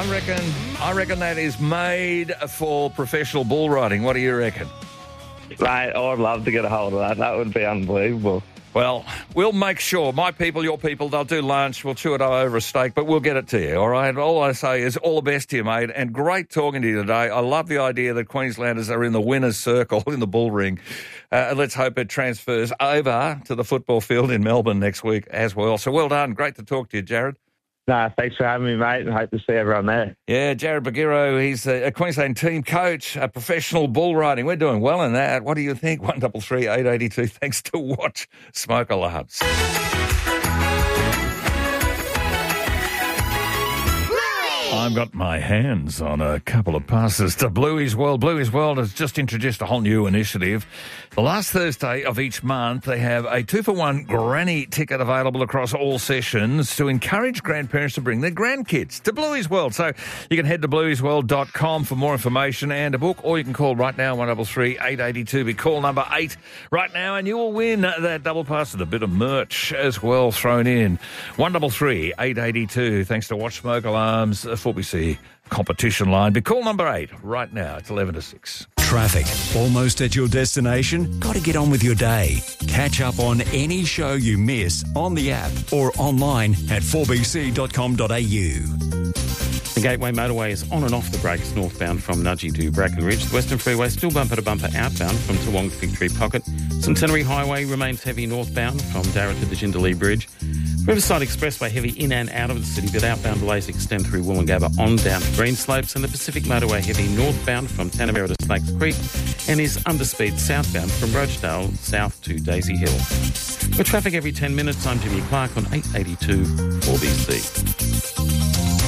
I reckon that is made for professional bull riding. What do you reckon? Mate, I'd love to get a hold of that. That would be unbelievable. Well, we'll make sure, my people, your people, they'll do lunch, we'll chew it over a steak, but we'll get it to you, all right? All I say is all the best to you, mate, and great talking to you today. I love the idea that Queenslanders are in the winner's circle in the bull ring. Let's hope it transfers over to the football field in Melbourne next week as well. So well done. Great to talk to you, Jared. Nah, thanks for having me, mate, and hope to see everyone there. Yeah, Jared Bagiro, he's a Queensland team coach, a professional bull riding. We're doing well in that. What do you think? 133 882. Thanks to Watch Smoke Alarms. I've got my hands on a couple of passes to Bluey's World. Bluey's World has just introduced a whole new initiative. The last Thursday of each month, they have a 2-for-1 granny ticket available across all sessions to encourage grandparents to bring their grandkids to Bluey's World. So you can head to blueysworld.com for more information and a book, or you can call right now, 133 882. Be call number 8 right now, and you will win that double pass and a bit of merch as well thrown in. 133 882. Thanks to Watch Smoke Alarms, 4BC competition line. Be call number 8 right now. It's 11 to 6. Traffic. Almost at your destination? Got to get on with your day. Catch up on any show you miss on the app or online at 4bc.com.au. The Gateway Motorway is on and off the brakes northbound from Nudgee to Brackenridge. The Western Freeway still bumper-to-bumper outbound from Toowong to Fig Tree Pocket. Centenary Highway remains heavy northbound from Darra to the Jindalee Bridge. Riverside Expressway heavy in and out of the city, but outbound delays extend through Woolloongabba on down to Greenslopes, and the Pacific Motorway heavy northbound from Tanamera to Snakes Creek and is underspeed southbound from Rochedale south to Daisy Hill. With traffic every 10 minutes, I'm Jimmy Clark on 882 4BC.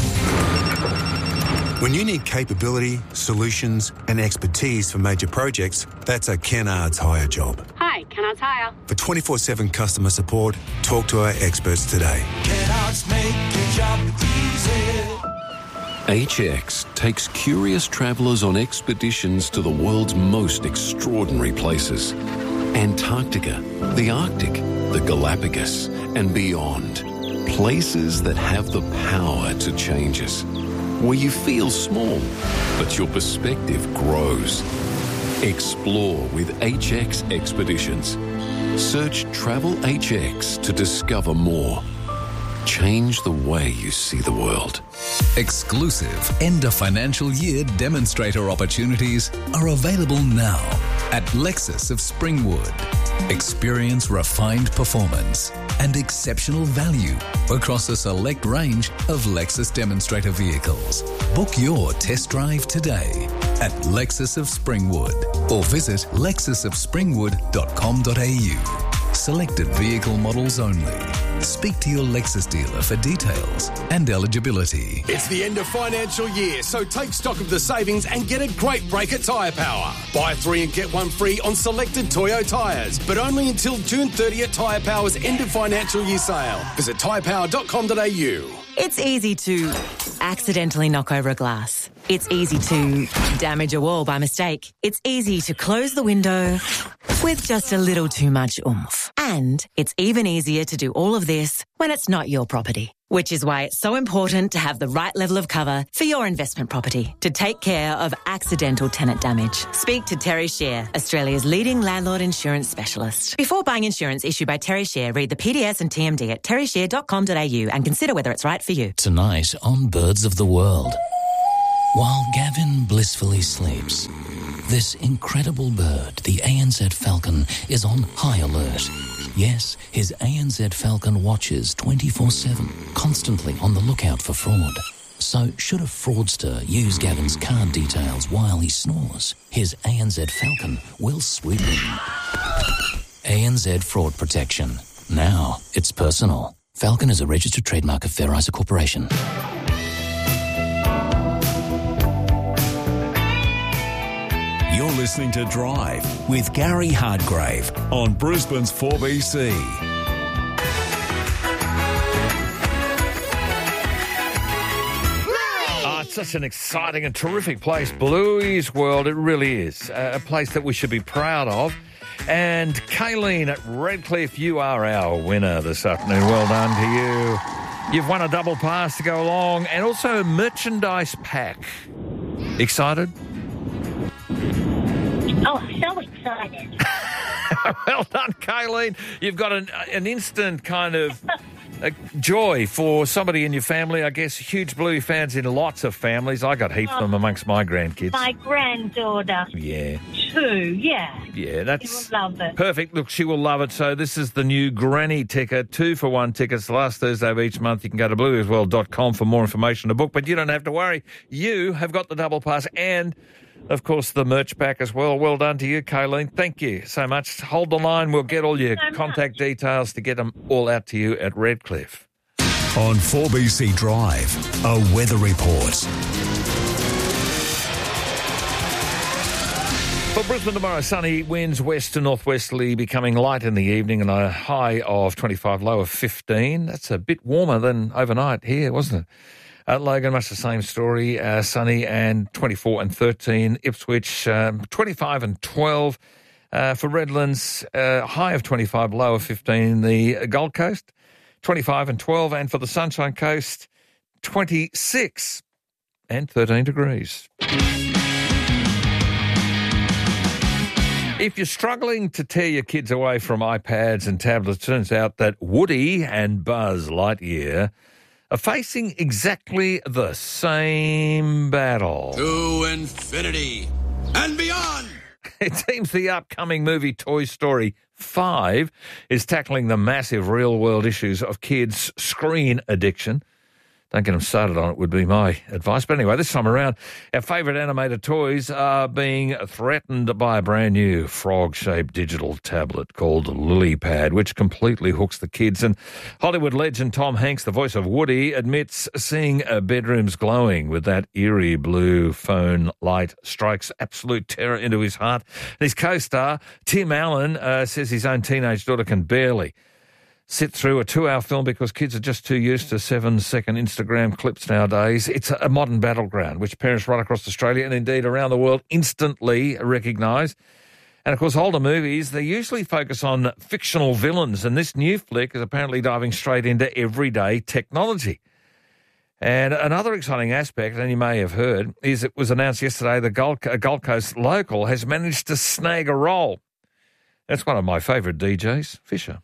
When you need capability, solutions and expertise for major projects, that's a Kennards Hire job. Hi, Kennards Hire. For 24/7 customer support, talk to our experts today. Kennards make your job easy. HX takes curious travellers on expeditions to the world's most extraordinary places. Antarctica, the Arctic, the Galapagos and beyond. Places that have the power to change us. Where you feel small, but your perspective grows. Explore with HX Expeditions. Search Travel HX to discover more. Change the way you see the world. Exclusive end of financial year demonstrator opportunities are available now at Lexus of Springwood. Experience refined performance and exceptional value across a select range of Lexus demonstrator vehicles. Book your test drive today at Lexus of Springwood or visit lexusofspringwood.com.au. Selected vehicle models only. Speak to your Lexus dealer for details and eligibility. It's the end of financial year, so take stock of the savings and get a great break at Tyre Power. Buy 3 and get 1 free on selected Toyo tyres, but only until June 30 at Tyre Power's end of financial year sale. Visit tyrepower.com.au. It's easy to accidentally knock over a glass. It's easy to damage a wall by mistake. It's easy to close the window with just a little too much oomph. And it's even easier to do all of this when it's not your property. Which is why it's so important to have the right level of cover for your investment property to take care of accidental tenant damage. Speak to Terry Share, Australia's leading landlord insurance specialist. Before buying insurance issued by Terry Share, read the PDS and TMD at terryshare.com.au and consider whether it's right for you. Tonight on Birds of the World, while Gavin blissfully sleeps, this incredible bird, the ANZ falcon, is on high alert. Yes, his ANZ falcon watches 24/7, constantly on the lookout for fraud. So should a fraudster use Gavin's card details while he snores, his ANZ falcon will swoop in. ANZ Fraud Protection. Now it's personal. Falcon is a registered trademark of Fairizer Corporation. You're listening to Drive with Gary Hardgrave on Brisbane's 4BC. It's such an exciting and terrific place, Bluey's World. It really is a place that we should be proud of. And Kayleen at Redcliffe, you are our winner this afternoon. Well done to you. You've won a double pass to go along and also a merchandise pack. Excited? Oh, so excited. Well done, Kayleen. You've got an instant kind of joy for somebody in your family. I guess huge Bluey fans in lots of families. I got heaps of them amongst my grandkids. My granddaughter. Yeah. 2, yeah. Yeah, that's... She will love it. Perfect. Look, she will love it. So this is the new Granny ticket, 2-for-1 tickets. The last Thursday of each month. You can go to blueisworld.com for more information to book, but you don't have to worry. You have got the double pass and, of course, the merch pack as well. Well done to you, Kayleen. Thank you so much. Hold the line. We'll get all your contact details to get them all out to you at Redcliffe. On 4BC Drive, a weather report. For Brisbane tomorrow, sunny winds west to northwesterly, becoming light in the evening and a high of 25, low of 15. That's a bit warmer than overnight here, wasn't it? Logan, much the same story, sunny and 24 and 13. Ipswich, 25 and 12. For Redlands, high of 25, low of 15. The Gold Coast, 25 and 12. And for the Sunshine Coast, 26 and 13 degrees. If you're struggling to tear your kids away from iPads and tablets, it turns out that Woody and Buzz Lightyear are facing exactly the same battle. To infinity and beyond! It seems the upcoming movie Toy Story 5 is tackling the massive real-world issues of kids' screen addiction. Don't get them started on it would be my advice. But anyway, this time around, our favourite animated toys are being threatened by a brand new frog-shaped digital tablet called LilyPad, which completely hooks the kids. And Hollywood legend Tom Hanks, the voice of Woody, admits seeing bedrooms glowing with that eerie blue phone light strikes absolute terror into his heart. And his co-star, Tim Allen, says his own teenage daughter can barely sit through a 2-hour film because kids are just too used to 7-second Instagram clips nowadays. It's a modern battleground, which parents right across Australia and indeed around the world instantly recognise. And, of course, older movies, they usually focus on fictional villains, and this new flick is apparently diving straight into everyday technology. And another exciting aspect, and you may have heard, is it was announced yesterday the Gold Coast local has managed to snag a role. That's one of my favourite DJs, Fisher.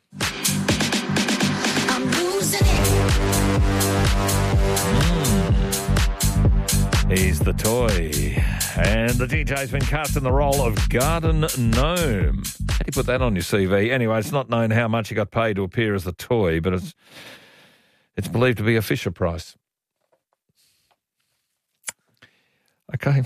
He's the toy. And the DJ's been cast in the role of Garden Gnome. How do you put that on your CV? Anyway, it's not known how much he got paid to appear as the toy, but it's believed to be a Fisher Price. Okay.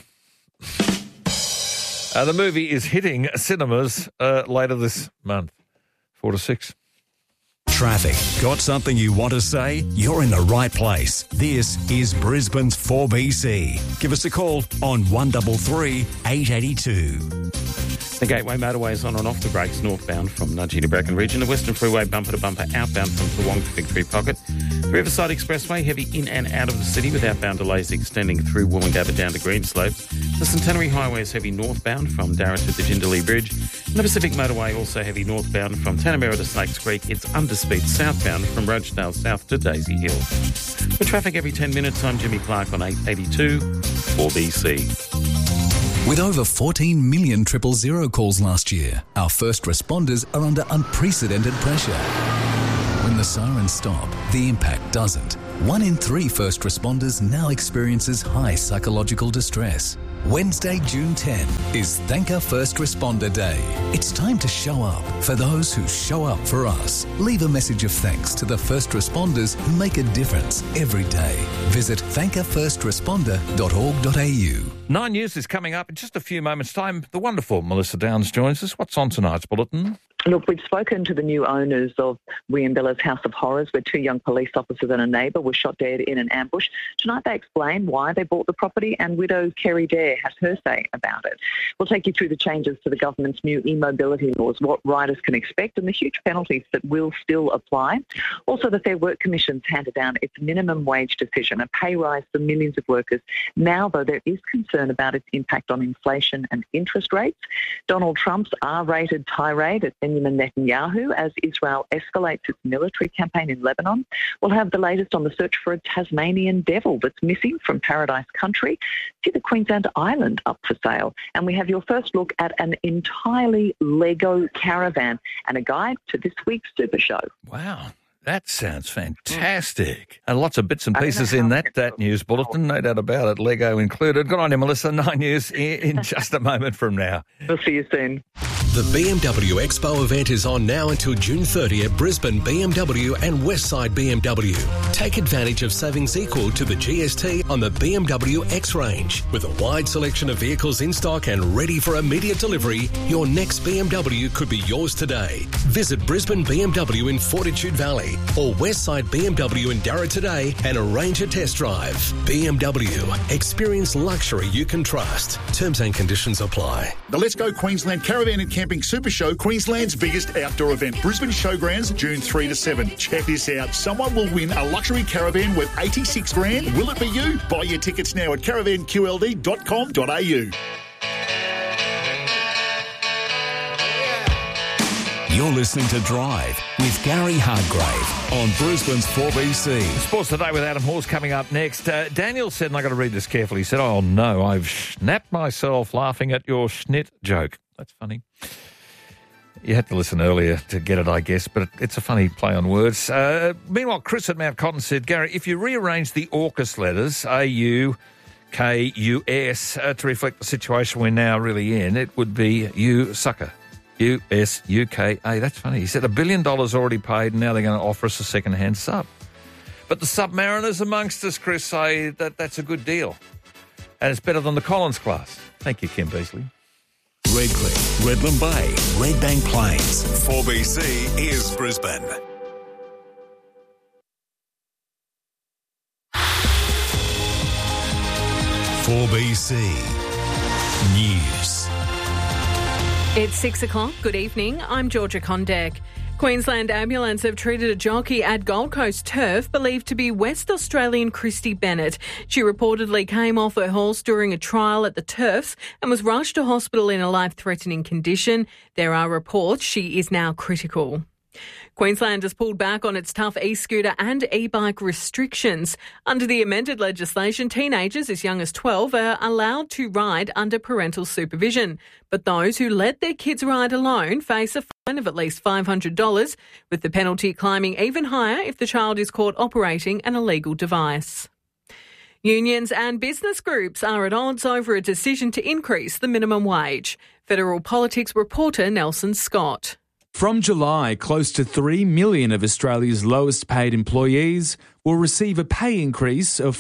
The movie is hitting cinemas later this month, 4 to 6. Traffic. Got something you want to say? You're in the right place. This is Brisbane's 4BC. Give us a call on 133 882. The Gateway motorway is on and off the brakes northbound from Nudgee to Brackenridge, and the Western Freeway bumper to bumper outbound from Toowong to Victory Pocket. The Riverside Expressway heavy in and out of the city with outbound delays extending through Woolloongabba down to Greenslopes. The Centenary Highway is heavy northbound from Darra to the Jindalee Bridge. And the Pacific Motorway also heavy northbound from Tanamera to Snakes Creek. It's underspeed southbound from Rochedale South to Daisy Hill. For traffic every 10 minutes, I'm Jimmy Clark on 882 4BC. With over 14 million 000 calls last year, our first responders are under unprecedented pressure. When the sirens stop, the impact doesn't. 1 in 3 first responders now experiences high psychological distress. Wednesday, June 10 is Thank a First Responder Day. It's time to show up for those who show up for us. Leave a message of thanks to the first responders who make a difference every day. Visit thankafirstresponder.org.au. 9 News is coming up in just a few moments' time. The wonderful Melissa Downs joins us. What's on tonight's bulletin? Look, we've spoken to the new owners of William-Bella's House of Horrors, where 2 young police officers and a neighbour were shot dead in an ambush. Tonight they explain why they bought the property, and widow Kerry Dare has her say about it. We'll take you through the changes to the government's new e-mobility laws, what riders can expect, and the huge penalties that will still apply. Also, the Fair Work Commission's handed down its minimum wage decision, a pay rise for millions of workers. Now, though, there is concern concern about its impact on inflation and interest rates. Donald Trump's R-rated tirade at Benjamin Netanyahu as Israel escalates its military campaign in Lebanon. We'll have the latest on the search for a Tasmanian devil that's missing from Paradise Country. See the Queensland Island up for sale. And we have your first look at an entirely Lego caravan and a guide to this week's Super Show. Wow. That sounds fantastic. And lots of bits and pieces in that news bulletin, no doubt about it, Lego included. Good on you, Melissa. 9 News in just a moment from now. We'll see you soon. The BMW Expo event is on now until June 30 at Brisbane BMW and Westside BMW. Take advantage of savings equal to the GST on the BMW X range. With a wide selection of vehicles in stock and ready for immediate delivery, your next BMW could be yours today. Visit Brisbane BMW in Fortitude Valley or Westside BMW in Darra today and arrange a test drive. BMW. Experience luxury you can trust. Terms and conditions apply. The Let's Go Queensland Caravan and Camping Super Show, Queensland's biggest outdoor event. Brisbane Showgrounds, June 3 to 7. Check this out. Someone will win a luxury caravan worth 86 grand. Will it be you? Buy your tickets now at caravanqld.com.au. You're listening to Drive with Gary Hardgrave on Brisbane's 4BC. Sports Today with Adam Hawes coming up next. Daniel said, and I've got to read this carefully, he said, "Oh no, I've snapped myself laughing at your schnit joke." That's funny. You had to listen earlier to get it, I guess, but it's a funny play on words. Meanwhile, Chris at Mount Cotton said, "Gary, if you rearrange the AUKUS letters, AUKUS, to reflect the situation we're now really in, it would be you sucker. USUKA. That's funny. He said $1 billion already paid and now they're going to offer us a second-hand sub. But the submariners amongst us, Chris, say that that's a good deal. And it's better than the Collins class. Thank you, Kim Beasley. Redcliffe, Redland Bay, Redbank Plains. 4BC is Brisbane. "4BC News." It's 6 o'clock. Good evening. I'm Georgia Condek. Queensland Ambulance have treated a jockey at Gold Coast Turf believed to be West Australian Christy Bennett. She reportedly came off her horse during a trial at the Turfs and was rushed to hospital in a life-threatening condition. There are reports she is now critical. Queensland has pulled back on its tough e-scooter and e-bike restrictions. Under the amended legislation, teenagers as young as 12 are allowed to ride under parental supervision. But those who let their kids ride alone face a fine of at least $500, with the penalty climbing even higher if the child is caught operating an illegal device. Unions and business groups are at odds over a decision to increase the minimum wage. Federal Politics reporter Nelson Scott. From July, close to 3 million of Australia's lowest paid employees will receive a pay increase of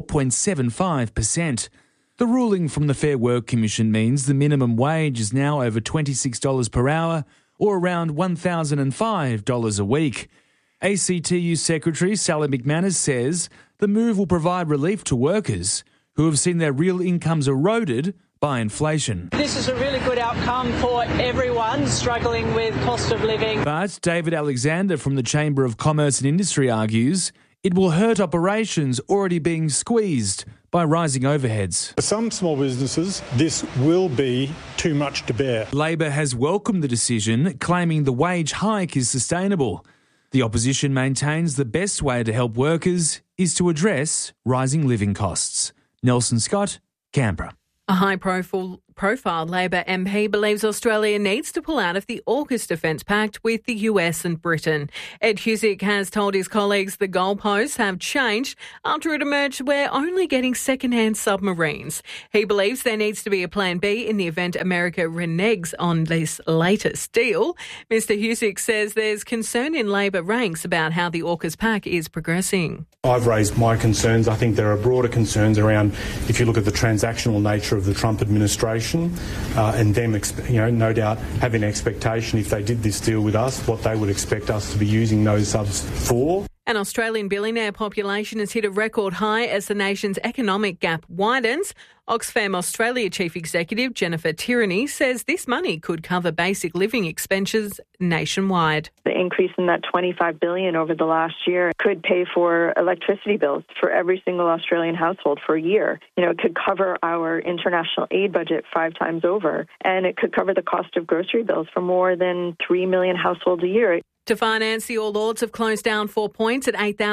4.75%. The ruling from the Fair Work Commission means the minimum wage is now over $26 per hour, or around $1,005 a week. ACTU Secretary Sally McManus says the move will provide relief to workers who have seen their real incomes eroded by inflation. This is a really good outcome for everyone struggling with cost of living. But David Alexander from the Chamber of Commerce and Industry argues it will hurt operations already being squeezed by rising overheads. For some small businesses, this will be too much to bear. Labor has welcomed the decision, claiming the wage hike is sustainable. The opposition maintains the best way to help workers is to address rising living costs. Nelson Scott, Canberra. A high-profile Labor MP believes Australia needs to pull out of the AUKUS Defence Pact with the US and Britain. Ed Husick has told his colleagues the goalposts have changed after it emerged we're only getting second-hand submarines. He believes there needs to be a plan B in the event America reneges on this latest deal. Mr Husick says there's concern in Labor ranks about how the AUKUS Pact is progressing. I've raised my concerns. I think there are broader concerns around, if you look at the transactional nature of the Trump administration, and them, no doubt having an expectation if they did this deal with us, what they would expect us to be using those subs for. An Australian billionaire population has hit a record high as the nation's economic gap widens. Oxfam Australia Chief Executive Jennifer Tierney says this money could cover basic living expenses nationwide. The increase in that $25 billion over the last year could pay for electricity bills for every single Australian household for a year. It could cover our international aid budget 5 times over, and it could cover the cost of grocery bills for more than 3 million households a year. To finance, the All Ords have closed down 4 points at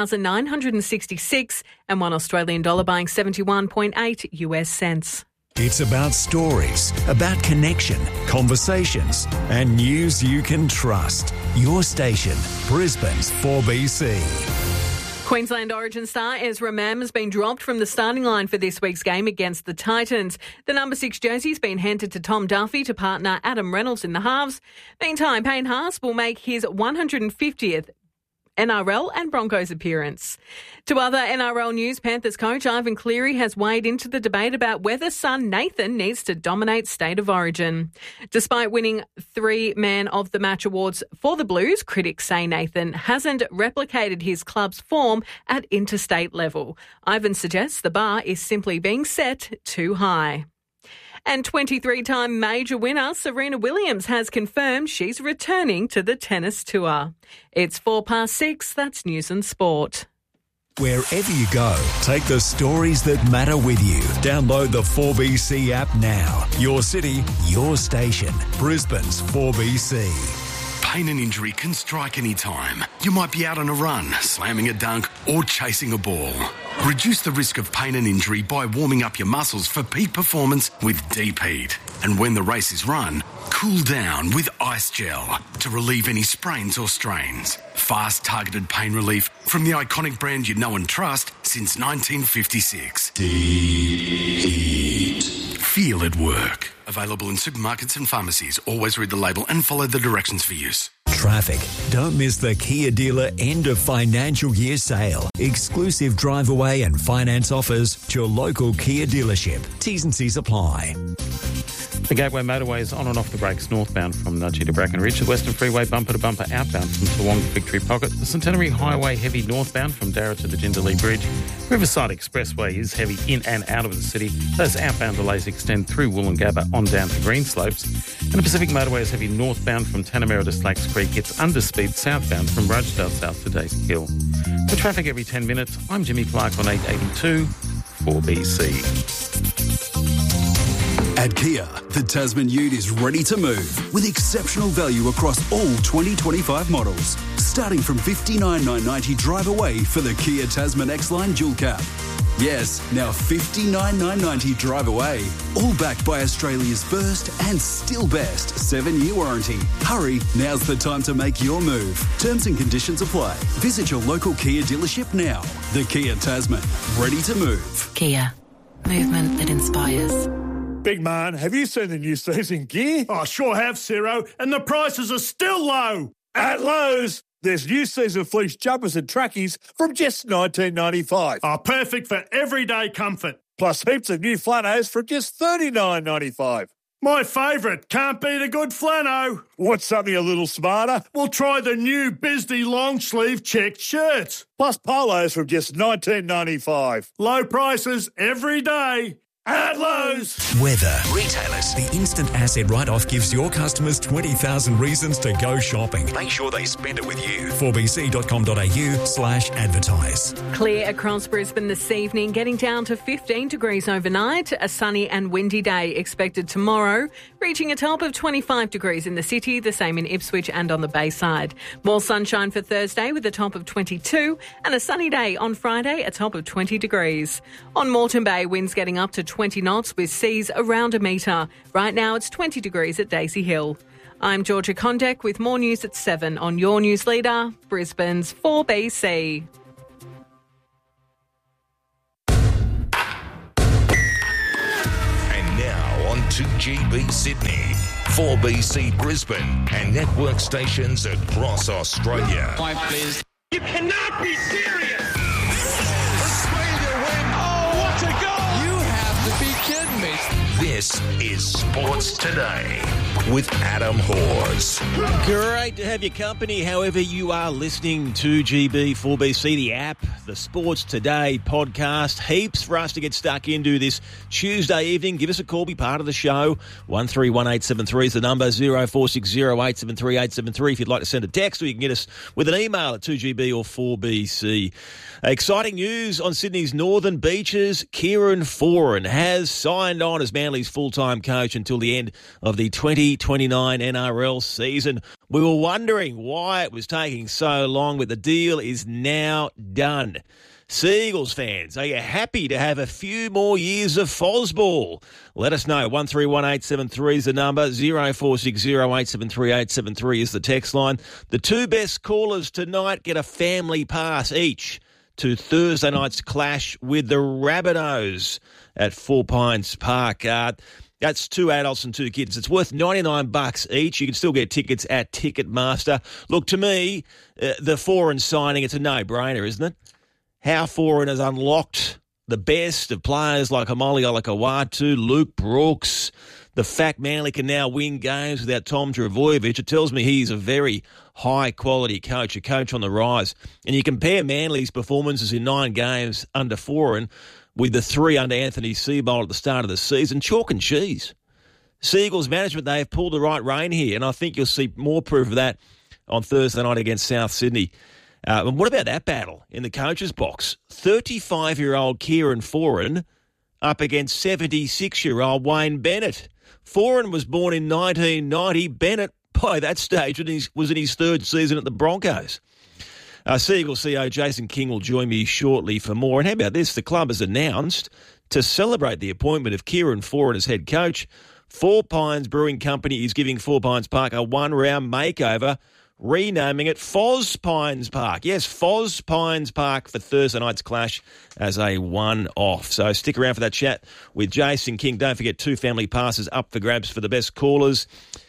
8,966 and $1 Australian dollar buying 71.8 US cents. It's about stories, about connection, conversations, and news you can trust. Your station, Brisbane's 4BC. Queensland Origin star Ezra Mam has been dropped from the starting line for this week's game against the Titans. The number 6 jersey's been handed to Tom Duffy to partner Adam Reynolds in the halves. Meantime, Payne Haas will make his 150th NRL and Broncos appearance. To other NRL news, Panthers coach Ivan Cleary has weighed into the debate about whether son Nathan needs to dominate State of Origin. Despite winning 3 Man of the Match awards for the Blues, critics say Nathan hasn't replicated his club's form at interstate level. Ivan suggests the bar is simply being set too high. And 23-time major winner Serena Williams has confirmed she's returning to the tennis tour. It's 6:04. That's News and Sport. Wherever you go, take the stories that matter with you. Download the 4BC app now. Your city, your station. Brisbane's 4BC. Pain and injury can strike any time. You might be out on a run, slamming a dunk, or chasing a ball. Reduce the risk of pain and injury by warming up your muscles for peak performance with Deep Heat. And when the race is run, cool down with Ice Gel to relieve any sprains or strains. Fast, targeted pain relief from the iconic brand you know and trust since 1956. Deep Heat. Feel it work. Available in supermarkets and pharmacies. Always read the label and follow the directions for use. Traffic. Don't miss the Kia dealer end of financial year sale. Exclusive drive away and finance offers to your local Kia dealership. T's and C's apply. The Gateway Motorway is on and off the brakes northbound from Nudgee to Bracken Ridge. The Western Freeway bumper to bumper outbound from Toowong to Victory Pocket. The Centenary Highway heavy northbound from Darra to the Jindalee Bridge. Riverside Expressway is heavy in and out of the city. Those outbound delays extend through Woolloongabba on down to Greenslopes. And the Pacific Motorway is heavy northbound from Tanamera to Slacks Creek. It's underspeed southbound from Rudgedale south to Daisy Hill. For traffic every 10 minutes, I'm Jimmy Clark on 882 4BC. At Kia, the Tasman Ute is ready to move with exceptional value across all 2025 models. Starting from $59,990 drive away for the Kia Tasman X-Line Dual Cab. Yes, now $59,990 drive away. All backed by Australia's first and still best 7-year warranty. Hurry, now's the time to make your move. Terms and conditions apply. Visit your local Kia dealership now. The Kia Tasman, ready to move. Kia, movement that inspires. Big man, have you seen the new season gear? I sure have, Ciro, and the prices are still low. At Lowe's, there's new season fleece jumpers and trackies from just $19.95. Oh, perfect for everyday comfort. Plus heaps of new flannels from just $39.95. My favourite, can't beat a good flannel. Want something a little smarter? Well, try the new Bisdee long sleeve checked shirts. Plus polos from just $19.95. Low prices every day. At Lowe's. Weather. Retailers. The instant asset write-off gives your customers 20,000 reasons to go shopping. Make sure they spend it with you. 4bc.com.au/advertise. Clear across Brisbane this evening, getting down to 15 degrees overnight. A sunny and windy day expected tomorrow, reaching a top of 25 degrees in the city, the same in Ipswich and on the Bayside. More sunshine for Thursday with a top of 22 and a sunny day on Friday, a top of 20 degrees. On Moreton Bay, winds getting up to 20 knots with seas around a metre. Right now it's 20 degrees at Daisy Hill. I'm Georgia Condek with more news at 7 on your news leader, Brisbane's 4BC. And now on to GB Sydney, 4BC Brisbane and network stations across Australia. Please. You cannot be serious! Be kidding me. This is Sports Today with Adam Hawes. Great to have your company, however you are listening to GB4BC, the app, the Sports Today podcast. Heaps for us to get stuck into this Tuesday evening. Give us a call, be part of the show. 131873 is the number, 0460873873 if you'd like to send a text, or you can get us with an email at 2GB or 4BC. Exciting news on Sydney's Northern Beaches. Kieran Foran has signed on as Manly's full-time coach until the end of the 2029 NRL season. We were wondering why it was taking so long, but the deal is now done. Seagulls fans, are you happy to have a few more years of Fosball? Let us know. 131873 is the number. 0460873873 is the text line. The two best callers tonight get a family pass each to Thursday night's clash with the Rabbitohs at Four Pines Park. That's two adults and two kids. It's worth $99 each. You can still get tickets at Ticketmaster. Look, to me, the Foran signing, it's a no-brainer, isn't it? How Foran has unlocked the best of players like Hamali Olakau'atu, Luke Brooks. The fact Manly can now win games without Tom Trbojevic, it tells me he's a very high-quality coach, a coach on the rise. And you compare Manly's performances in 9 games under Foran with the 3 under Anthony Seibold at the start of the season, chalk and cheese. Seagulls management, they have pulled the right rein here, and I think you'll see more proof of that on Thursday night against South Sydney. And what about that battle in the coach's box? 35-year-old Kieran Foran up against 76-year-old Wayne Bennett. Foran was born in 1990. Bennett, by that stage, was in his 3rd season at the Broncos. Seagull CEO Jason King will join me shortly for more. And how about this? The club has announced to celebrate the appointment of Kieran Foran as head coach, Four Pines Brewing Company is giving Four Pines Park a one-round makeover, renaming it Foz Pines Park. Yes, Foz Pines Park for Thursday night's clash as a one-off. So stick around for that chat with Jason King. Don't forget 2 family passes up for grabs for the best callers.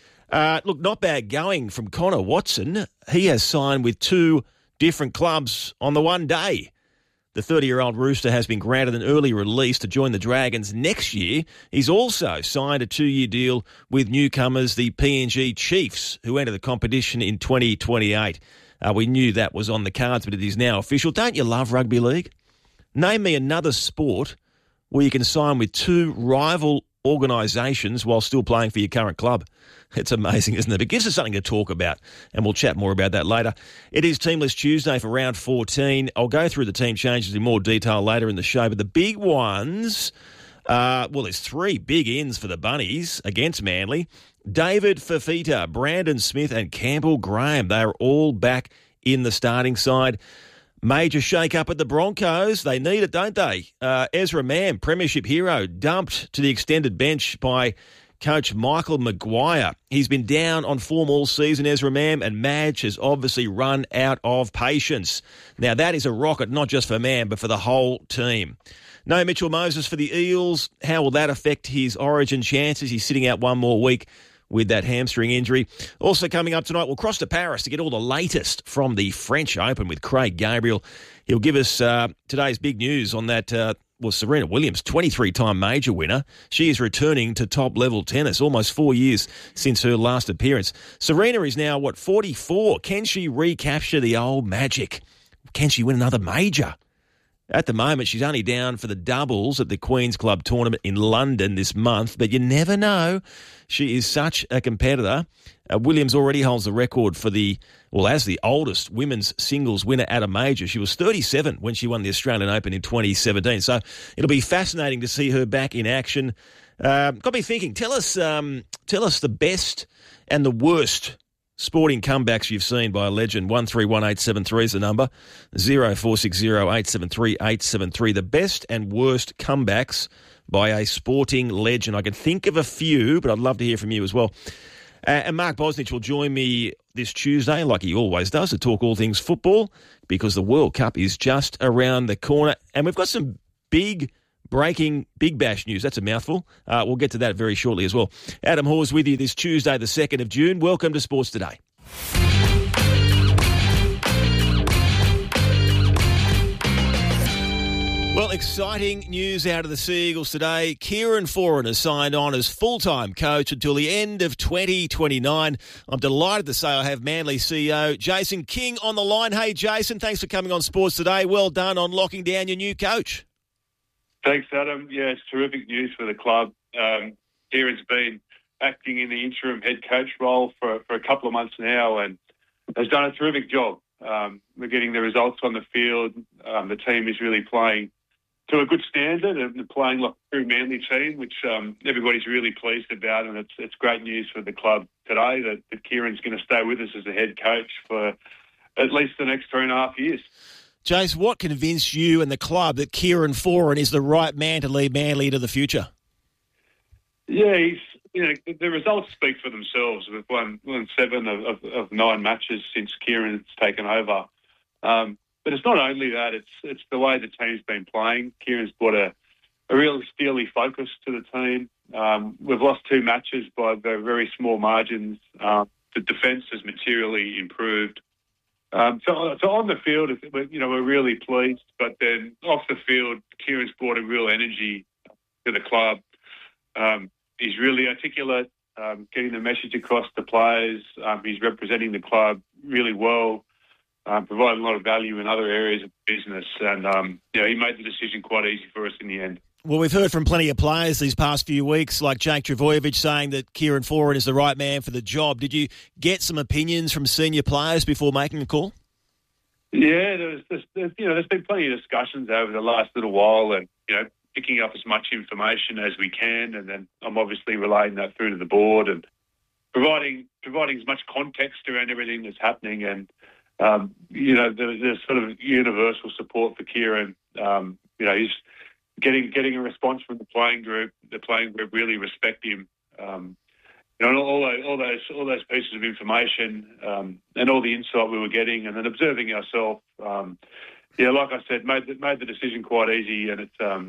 Look, not bad going from Connor Watson. He has signed with 2 different clubs on the one day. The 30-year-old Rooster has been granted an early release to join the Dragons next year. He's also signed a 2-year deal with newcomers, the PNG Chiefs, who enter the competition in 2028. We knew that was on the cards, but it is now official. Don't you love rugby league? Name me another sport where you can sign with 2 rival organisations while still playing for your current club. It's amazing, isn't it? It gives us something to talk about, and we'll chat more about that later. It is Teamless Tuesday for round 14. I'll go through the team changes in more detail later in the show, but the big ones, there's 3 big ins for the Bunnies against Manly. David Fafita, Brandon Smith and Campbell Graham, they are all back in the starting side. Major shake-up at the Broncos. They need it, don't they? Ezra Mam, premiership hero, dumped to the extended bench by coach Michael Maguire. He's been down on form all season, Ezra Mam, and Madge has obviously run out of patience. Now, that is a rocket, not just for Mam, but for the whole team. No Mitchell Moses for the Eels. How will that affect his origin chances? He's sitting out one more week with that hamstring injury. Also coming up tonight, we'll cross to Paris to get all the latest from the French Open with Craig Gabriel. He'll give us today's big news on that, Serena Williams, 23-time major winner. She is returning to top-level tennis, almost 4 years since her last appearance. Serena is now, 44? Can she recapture the old magic? Can she win another major? At the moment, she's only down for the doubles at the Queen's Club tournament in London this month, but you never know. She is such a competitor. Williams already holds the record for as the oldest women's singles winner at a major. She was 37 when she won the Australian Open in 2017. So it'll be fascinating to see her back in action. Got me thinking. Tell us the best and the worst sporting comebacks you've seen by a legend. 131873 is the number. 0460873873. The best and worst comebacks by a sporting legend. I can think of a few, but I'd love to hear from you as well. And Mark Bosnich will join me this Tuesday, like he always does, to talk all things football, because the World Cup is just around the corner. And we've got some breaking Big Bash news. That's a mouthful. We'll get to that very shortly as well. Adam Hawes with you this Tuesday, the 2nd of June. Welcome to Sports Today. Well, exciting news out of the Sea Eagles today. Kieran Foran has signed on as full-time coach until the end of 2029. I'm delighted to say I have Manly CEO Jason King on the line. Hey, Jason, thanks for coming on Sports Today. Well done on locking down your new coach. Thanks, Adam. Yeah, it's terrific news for the club. Kieran's been acting in the interim head coach role for a couple of months now and has done a terrific job. We're getting the results on the field. The team is really playing to a good standard and playing like a true Manly team, which everybody's really pleased about. And it's great news for the club today that Kieran's going to stay with us as the head coach for at least the next 3.5 years. Jace, what convinced you and the club that Kieran Foran is the right man to lead Manly into the future? Yeah, the results speak for themselves. We've won 7 of 9 matches since Kieran's taken over. But it's not only that, it's the way the team's been playing. Kieran's brought a real steely focus to the team. We've lost 2 matches by very small margins. The defence has materially improved. So on the field, we're really pleased. But then off the field, Kieran's brought a real energy to the club. He's really articulate, getting the message across to players. He's representing the club really well. Providing a lot of value in other areas of business. And, he made the decision quite easy for us in the end. Well, we've heard from plenty of players these past few weeks, like Jake Trbojevic saying that Kieran Foran is the right man for the job. Did you get some opinions from senior players before making a call? Yeah, there's been plenty of discussions over the last little while and, picking up as much information as we can. And then I'm obviously relaying that through to the board and providing as much context around everything that's happening. And, there's sort of universal support for Kieran. He's getting a response from the playing group. The playing group really respect him. And all those pieces of information and all the insight we were getting, and then observing ourselves. Like I said, made the decision quite easy, and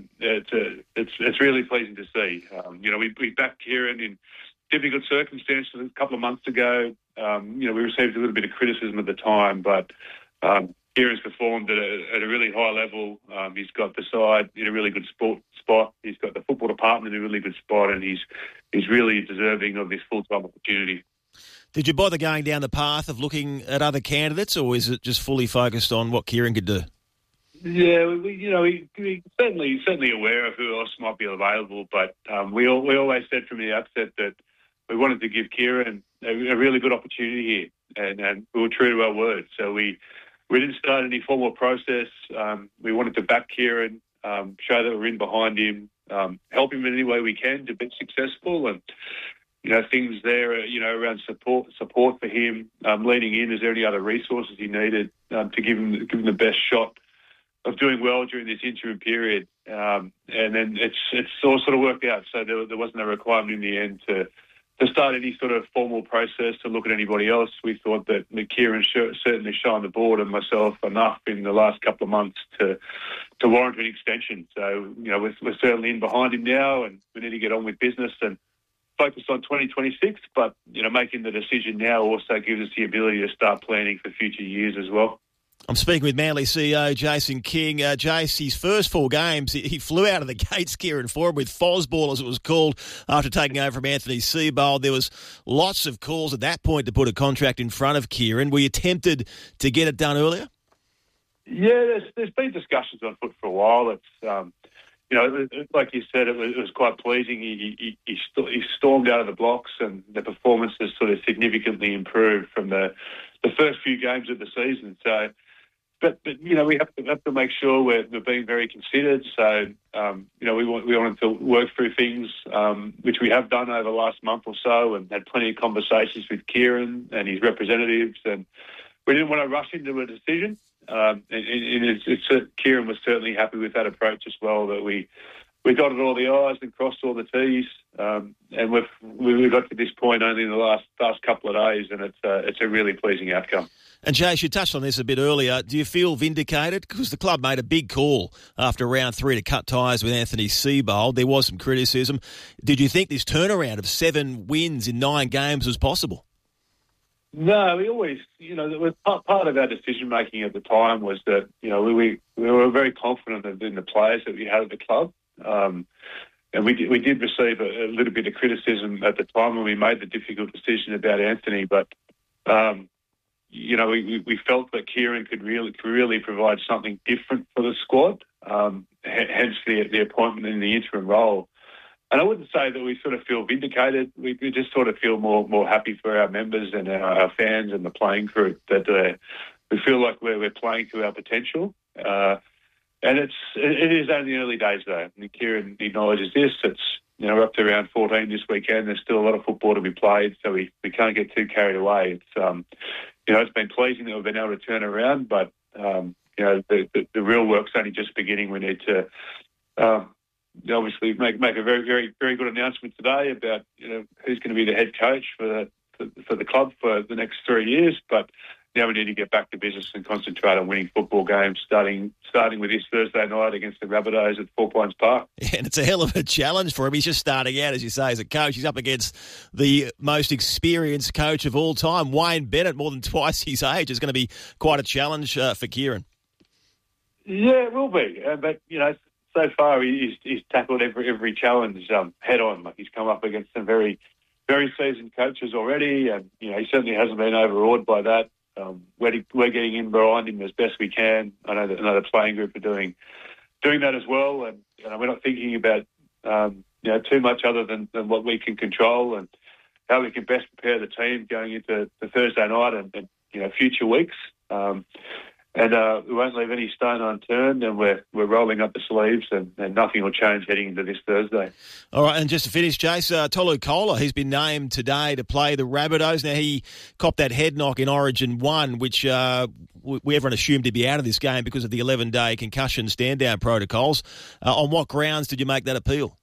it's really pleasing to see. We backed Kieran in difficult circumstances a couple of months ago. We received a little bit of criticism at the time, but Kieran's performed at a really high level. He's got the side in a really good spot. He's got the football department in a really good spot, and he's really deserving of this full-time opportunity. Did you bother going down the path of looking at other candidates, or is it just fully focused on what Kieran could do? Yeah, we're certainly aware of who else might be available, but we always said from the outset that we wanted to give Kieran a really good opportunity here, and we were true to our word. So we didn't start any formal process. We wanted to back Kieran, show that we're in behind him, help him in any way we can to be successful, and things there, around support for him, leaning in. Is there any other resources he needed to give him the best shot of doing well during this interim period? And then it's all sort of worked out. So there wasn't a requirement in the end to start any sort of formal process to look at anybody else. We thought that Kieran certainly shone the board and myself enough in the last couple of months to warrant an extension. So, we're certainly in behind him now, and we need to get on with business and focus on 2026. But, making the decision now also gives us the ability to start planning for future years as well. I'm speaking with Manly CEO Jason King. Jace, his first 4 games, he flew out of the gates, Kieran Foran, with Fosball, as it was called, after taking over from Anthony Seibold. There was lots of calls at that point to put a contract in front of Kieran. Were you tempted to get it done earlier? Yeah, there's been discussions on foot for a while. It's, like you said, it was quite pleasing. He stormed out of the blocks, and the performance has sort of significantly improved from the first few games of the season. So, but we have to make sure we're being very considered. So, we wanted to work through things, which we have done over the last month or so, and had plenty of conversations with Kieran and his representatives, and we didn't want to rush into a decision. Kieran was certainly happy with that approach as well, that we dotted all the I's and crossed all the T's, and we've got to this point only in the last couple of days, and it's a really pleasing outcome. And Jace, you touched on this a bit earlier. Do you feel vindicated? Because the club made a big call after round 3 to cut ties with Anthony Seibold. There was some criticism. Did you think this turnaround of 7 wins in 9 games was possible? No, we always, that was part of our decision making at the time was that, we were very confident in the players that we had at the club. And we did receive a little bit of criticism at the time when we made the difficult decision about Anthony, but we felt that Kieran could really provide something different for the squad. Hence the appointment in the interim role. And I wouldn't say that we sort of feel vindicated. We just sort of feel more happy for our members and our fans and the playing group that we feel like we're playing to our potential. And it is only early days though. And Kieran acknowledges this. It's we're up to around 14 this weekend. There's still a lot of football to be played, so we can't get too carried away. It's it's been pleasing that we've been able to turn around, but the real work's only just beginning. We need to obviously make a very, very, very good announcement today about who's going to be the head coach for the club for the next 3 years. But now we need to get back to business and concentrate on winning football games, starting with this Thursday night against the Rabbitohs at 4 Pines Park. Yeah, and it's a hell of a challenge for him. He's just starting out, as you say, as a coach. He's up against the most experienced coach of all time, Wayne Bennett, more than twice his age. It's going to be quite a challenge for Kieran. Yeah, it will be. But, so far he's tackled every challenge head on. Like he's come up against some very, very seasoned coaches already, and he certainly hasn't been overawed by that. We're getting in behind him as best we can. I know that another playing group are doing that as well, and we're not thinking about too much other than what we can control and how we can best prepare the team going into the Thursday night and future weeks. And we won't leave any stone unturned, and we're rolling up the sleeves, and nothing will change heading into this Thursday. All right, and just to finish, Jace, Tolu Kola, he's been named today to play the Rabbitohs. Now, he copped that head knock in Origin 1, which everyone assumed he'd be out of this game because of the 11-day concussion stand-down protocols. On what grounds did you make that appeal?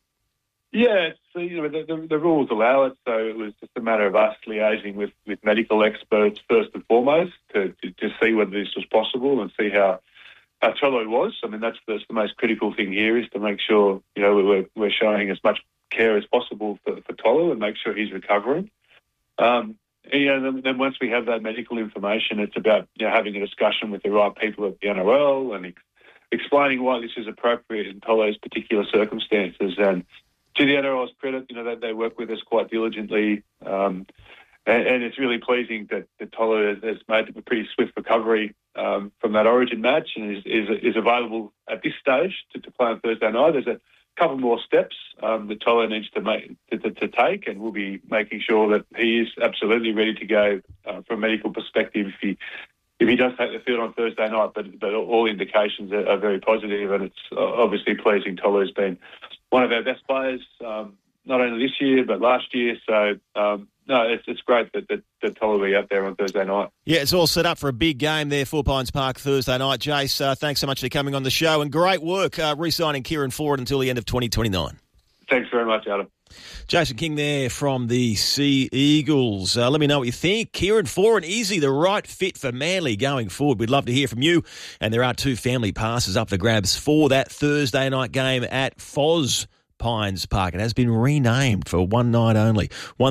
Yeah, so, the rules allow it, so it was just a matter of us liaising with medical experts first and foremost to see whether this was possible and see how Tolu was. I mean, that's the most critical thing here is to make sure, we're showing as much care as possible for Tolu and make sure he's recovering. Then once we have that medical information, it's about having a discussion with the right people at the NRL and explaining why this is appropriate in Tolu's particular circumstances. And to the NRL's credit, they work with us quite diligently, and it's really pleasing that Tolu has made a pretty swift recovery from that Origin match and is available at this stage to play on Thursday night. There's a couple more steps that Tolu needs to take, and we'll be making sure that he is absolutely ready to go from a medical perspective if he does take the field on Thursday night. But all indications are very positive, and it's obviously pleasing. Tolu's been one of our best players, not only this year but last year. So, it's great that Tolu will be out there on Thursday night. Yeah, it's all set up for a big game there, 4 Pines Park, Thursday night. Jace, thanks so much for coming on the show, and great work re-signing Kieran Ford until the end of 2029. Thanks very much, Adam. Jason King there from the Sea Eagles. Let me know what you think. Kieran Ford, is he the right fit for Manly going forward? We'd love to hear from you. And there are 2 family passes up for grabs for that Thursday night game at Foz Pines Park. It has been renamed for one night only.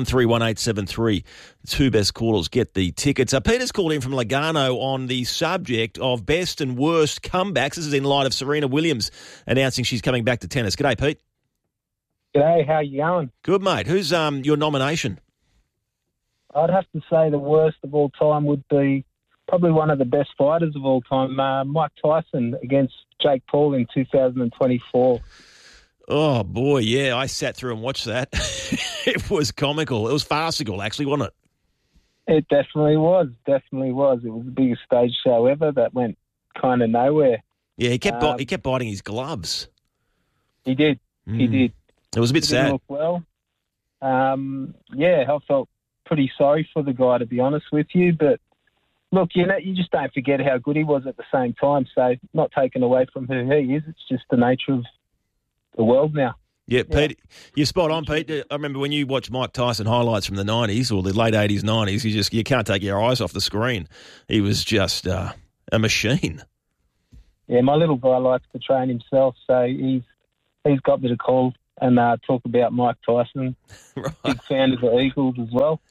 131873. The 2 best callers get the tickets. Peter's called in from Lugano on the subject of best and worst comebacks. This is in light of Serena Williams announcing she's coming back to tennis. G'day, Pete. G'day, how you going? Good, mate. Who's your nomination? I'd have to say the worst of all time would be probably one of the best fighters of all time, Mike Tyson against Jake Paul in 2024. Oh, boy, yeah. I sat through and watched that. It was comical. It was farcical, actually, wasn't it? It definitely was. It was the biggest stage show ever that went kind of nowhere. Yeah, he kept biting his gloves. He did. He did. It was a bit sad. Look well. I felt pretty sorry for the guy, to be honest with you. But look, you just don't forget how good he was at the same time. So not taken away from who he is. It's just the nature of the world now. Yeah, Pete, you're spot on, Pete. I remember when you watched Mike Tyson highlights from the 90s or the late 80s, 90s, you can't take your eyes off the screen. He was just a machine. Yeah, my little guy likes to train himself, so he's got me to call and talk about Mike Tyson. Right. Big fan of the Eagles as well.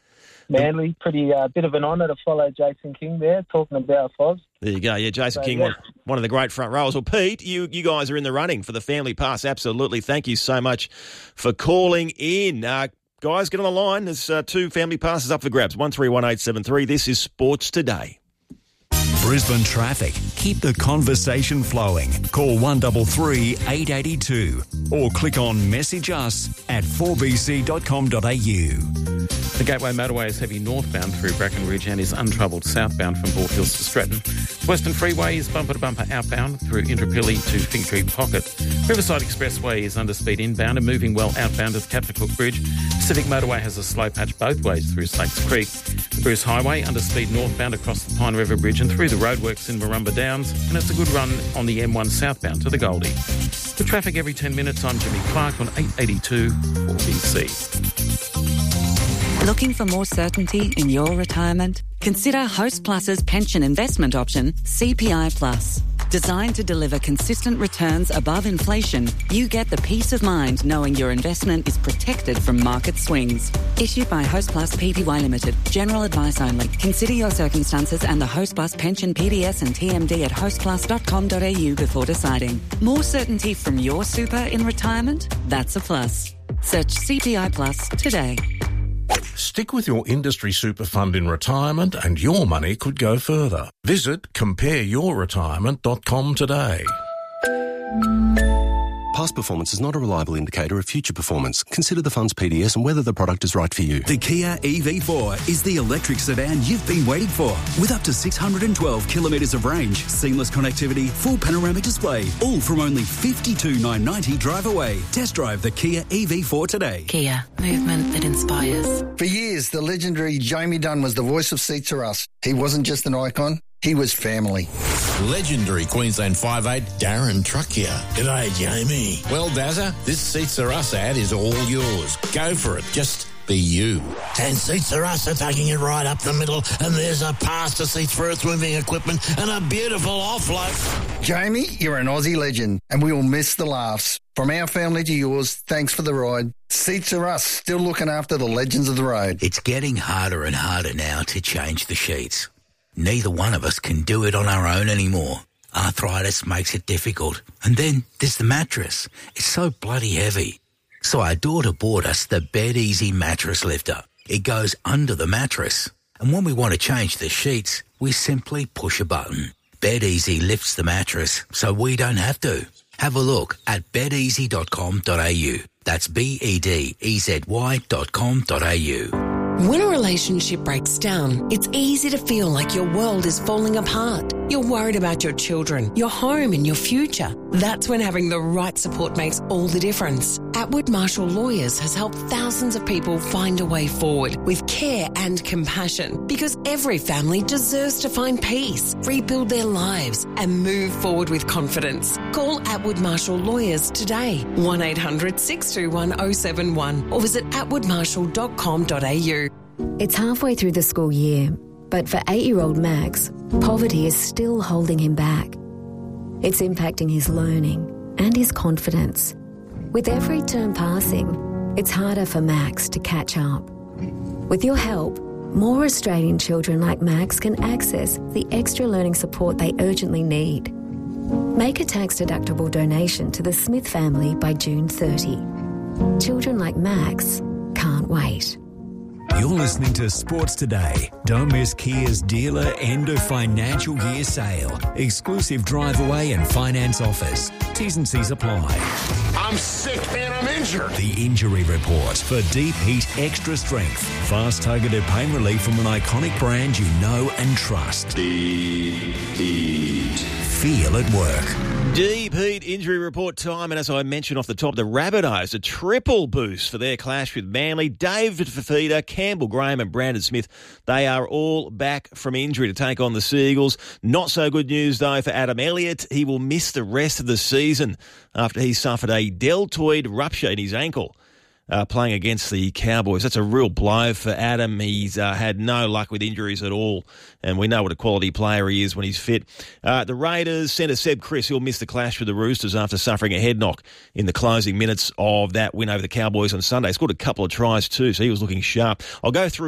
Manly, pretty bit of an honour to follow Jason King there, talking about Foz. There you go. Yeah, Jason King, one of the great front rows. Well, Pete, you guys are in the running for the family pass. Absolutely. Thank you so much for calling in. Guys, get on the line. There's 2 family passes up for grabs. 131873. This is Sports Today. Brisbane traffic. Keep the conversation flowing. Call 133 882 or click on message us at 4bc.com.au. The Gateway Motorway is heavy northbound through Bracken Ridge and is untroubled southbound from Bald Hills to Stratton. Western Freeway is bumper-to-bumper outbound through Indooroopilly to Fig Tree Pocket. Riverside Expressway is underspeed inbound and moving well outbound at Captain Cook Bridge. Pacific Motorway has a slow patch both ways through Slakes Creek. The Bruce Highway underspeed northbound across the Pine River Bridge and through the roadworks in Marumba Downs, and it's a good run on the M1 southbound to the Goldie. For traffic every 10 minutes, I'm Jimmy Clark on 882 4BC. Looking for more certainty in your retirement? Consider Host Plus's pension investment option, CPI Plus. Designed to deliver consistent returns above inflation, you get the peace of mind knowing your investment is protected from market swings. Issued by Host Plus Pty Limited. General advice only. Consider your circumstances and the Host Plus pension PDS and TMD at hostplus.com.au before deciding. More certainty from your super in retirement? That's a plus. Search CPI Plus today. Stick with your industry super fund in retirement and your money could go further. Visit compareyourretirement.com today. Past performance is not a reliable indicator of future performance. Consider the fund's PDS and whether the product is right for you. The Kia EV4 is the electric sedan you've been waiting for. With up to 612 kilometres of range, seamless connectivity, full panoramic display, all from only $52,990 drive away. Test drive the Kia EV4 today. Kia, movement that inspires. For years, the legendary Jamie Dunn was the voice of Seats Are Us. He wasn't just an icon, he was family. Legendary Queensland 5'8", Darren Truck here. G'day, Jamie. Well, Dazza, this Seats Are Us ad is all yours. Go for it. Just be you. And Seats Are Us are taking it right up the middle, and there's a pass to seats for earth-moving equipment and a beautiful offload. Jamie, you're an Aussie legend, and we will miss the laughs. From our family to yours, thanks for the ride. Seats Are Us, still looking after the legends of the road. It's getting harder and harder now to change the sheets. Neither one of us can do it on our own anymore. Arthritis makes it difficult. And then there's the mattress. It's so bloody heavy. So our daughter bought us the Bed Easy mattress lifter. It goes under the mattress. And when we want to change the sheets, we simply push a button. Bed Easy lifts the mattress so we don't have to. Have a look at bedeasy.com.au. That's bedezy.com.au. When a relationship breaks down, it's easy to feel like your world is falling apart. You're worried about your children, your home and your future. That's when having the right support makes all the difference. Atwood Marshall Lawyers has helped thousands of people find a way forward with care and compassion, because every family deserves to find peace, rebuild their lives and move forward with confidence. Call Atwood Marshall Lawyers today, 1-800-621-071 or visit atwoodmarshall.com.au. It's halfway through the school year, but for 8-year-old Max, poverty is still holding him back. It's impacting his learning and his confidence. With every term passing, it's harder for Max to catch up. With your help, more Australian children like Max can access the extra learning support they urgently need. Make a tax-deductible donation to the Smith family by June 30. Children like Max can't wait. You're listening to Sports Today. Don't miss Kia's dealer end of financial year sale. Exclusive drive away and finance offers. T's and C's apply. I'm sick and I'm injured. The Injury Report for Deep Heat Extra Strength. Fast targeted pain relief from an iconic brand you know and trust. Deep Heat. Feel at work. Deep Heat Injury Report time, and as I mentioned off the top, the Rabbitohs, a triple boost for their clash with Manly. David Fifita, Campbell Graham and Brandon Smith, they are all back from injury to take on the Seagulls. Not so good news, though, for Adam Elliott. He will miss the rest of the season after he suffered a deltoid rupture in his ankle. Playing against the Cowboys. That's a real blow for Adam. He's had no luck with injuries at all, and we know what a quality player he is when he's fit. The Raiders centre Seb Chris, he'll miss the clash with the Roosters after suffering a head knock in the closing minutes of that win over the Cowboys on Sunday. He scored a couple of tries too, so he was looking sharp. I'll go through